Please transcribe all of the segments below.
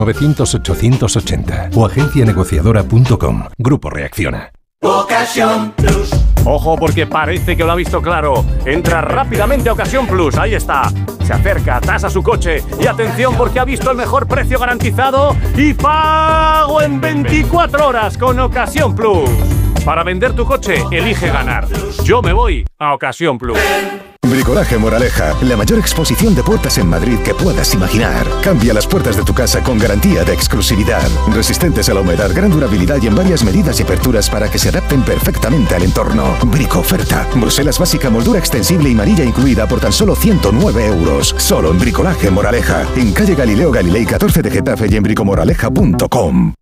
900-880 o agencianegociadora.com. Grupo Reacciona. Ocasión Plus. Ojo, porque parece que lo ha visto claro. Entra rápidamente a Ocasión Plus. Ahí está. Se acerca, tasa su coche. Y atención, porque ha visto el mejor precio garantizado y pago en 24 horas con Ocasión Plus. Para vender tu coche, elige ganar. Yo me voy a Ocasión Plus. Bricolaje Moraleja, la mayor exposición de puertas en Madrid que puedas imaginar. Cambia las puertas de tu casa con garantía de exclusividad. Resistentes a la humedad, gran durabilidad y en varias medidas y aperturas para que se adapten perfectamente al entorno. Brico oferta. Bruselas básica, moldura extensible y manilla incluida por tan solo 109 euros. Solo en Bricolaje Moraleja. En calle Galileo Galilei 14 de Getafe y en bricomoraleja.com.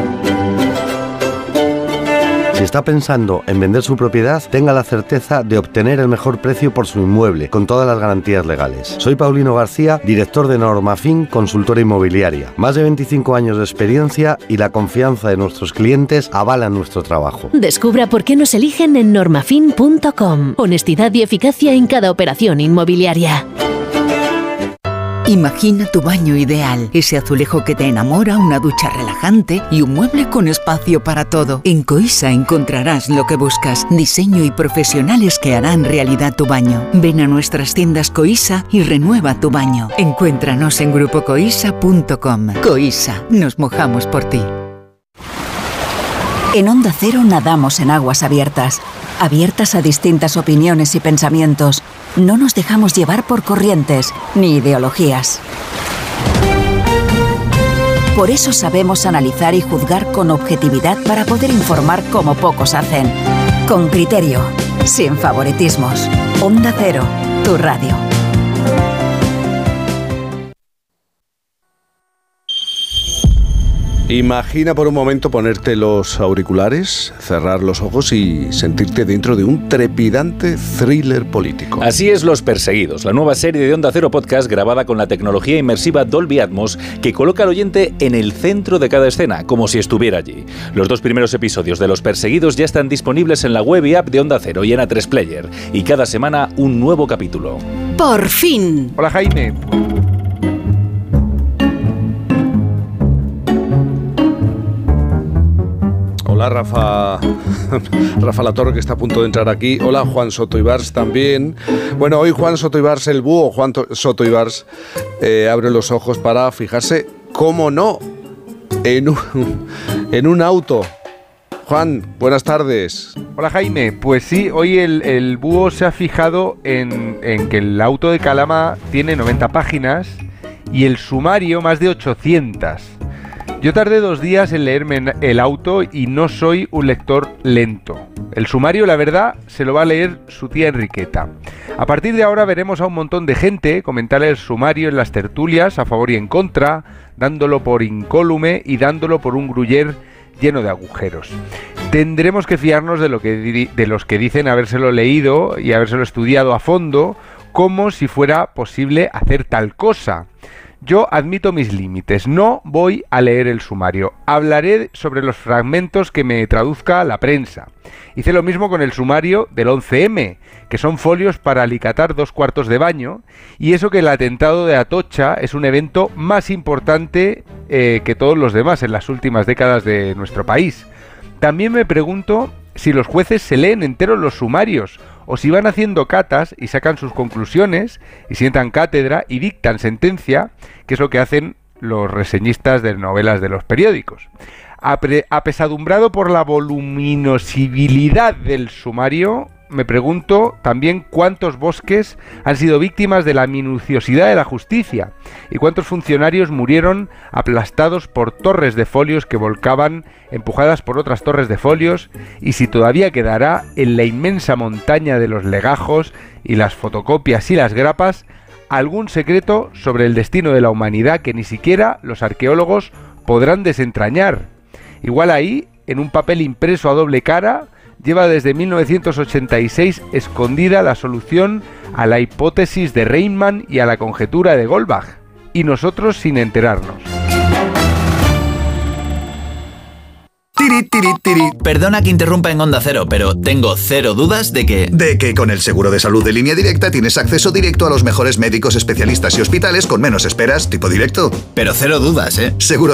Si está pensando en vender su propiedad, tenga la certeza de obtener el mejor precio por su inmueble, con todas las garantías legales. Soy Paulino García, director de Normafin, consultora inmobiliaria. Más de 25 años de experiencia y la confianza de nuestros clientes avalan nuestro trabajo. Descubra por qué nos eligen en normafin.com. Honestidad y eficacia en cada operación inmobiliaria. Imagina tu baño ideal, ese azulejo que te enamora, una ducha relajante y un mueble con espacio para todo. En Coisa encontrarás lo que buscas, diseño y profesionales que harán realidad tu baño. Ven a nuestras tiendas Coisa y renueva tu baño. Encuéntranos en grupocoisa.com. Coisa, nos mojamos por ti. En Onda Cero nadamos en aguas abiertas, abiertas a distintas opiniones y pensamientos. No nos dejamos llevar por corrientes ni ideologías. Por eso sabemos analizar y juzgar con objetividad para poder informar como pocos hacen. Con criterio, sin favoritismos. Onda Cero, tu radio. Imagina por un momento ponerte los auriculares, cerrar los ojos y sentirte dentro de un trepidante thriller político. Así es Los Perseguidos, la nueva serie de Onda Cero Podcast grabada con la tecnología inmersiva Dolby Atmos que coloca al oyente en el centro de cada escena, como si estuviera allí. Los 2 primeros episodios de Los Perseguidos ya están disponibles en la web y app de Onda Cero y en A3 Player. Y cada semana un nuevo capítulo. ¡Por fin! Hola, Jaime. Hola, Rafa Latorre, que está a punto de entrar aquí. Hola, Juan Soto Ibars también. Bueno, hoy Juan Soto Ibars, el búho Juan Soto Ibars, abre los ojos para fijarse, cómo no, en un auto. Juan, buenas tardes. Hola, Jaime. Pues sí, hoy el búho se ha fijado en que el auto de Calama tiene 90 páginas y el sumario más de 800. Yo tardé 2 días en leerme el auto y no soy un lector lento. El sumario, la verdad, se lo va a leer su tía Enriqueta. A partir de ahora veremos a un montón de gente comentar el sumario en las tertulias a favor y en contra, dándolo por incólume y dándolo por un gruyer lleno de agujeros. Tendremos que fiarnos de los que dicen habérselo leído y habérselo estudiado a fondo, como si fuera posible hacer tal cosa. Yo admito mis límites, no voy a leer el sumario, hablaré sobre los fragmentos que me traduzca la prensa. Hice lo mismo con el sumario del 11M, que son folios para alicatar 2 cuartos de baño, y eso que el atentado de Atocha es un evento más importante que todos los demás en las últimas décadas de nuestro país. También me pregunto si los jueces se leen enteros los sumarios, o si van haciendo catas y sacan sus conclusiones y sientan cátedra y dictan sentencia, que es lo que hacen los reseñistas de novelas de los periódicos. Apesadumbrado por la voluminosibilidad del sumario, me pregunto también cuántos bosques han sido víctimas de la minuciosidad de la justicia y cuántos funcionarios murieron aplastados por torres de folios que volcaban empujadas por otras torres de folios, y si todavía quedará en la inmensa montaña de los legajos y las fotocopias y las grapas algún secreto sobre el destino de la humanidad que ni siquiera los arqueólogos podrán desentrañar. Igual ahí, en un papel impreso a doble cara, lleva desde 1986 escondida la solución a la hipótesis de Riemann y a la conjetura de Goldbach, y nosotros sin enterarnos. Perdona que interrumpa en Onda Cero, pero tengo cero dudas de que con el seguro de salud de Línea Directa tienes acceso directo a los mejores médicos, especialistas y hospitales con menos esperas, tipo directo. Pero cero dudas, ¿eh? Seguro